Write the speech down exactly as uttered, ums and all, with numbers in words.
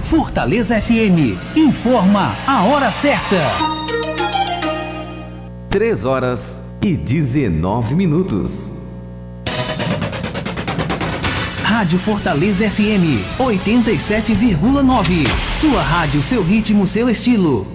Fortaleza F M informa a hora certa. três horas e dezenove minutos. Rádio Fortaleza F M oitenta e sete vírgula nove. Sua rádio, seu ritmo, seu estilo.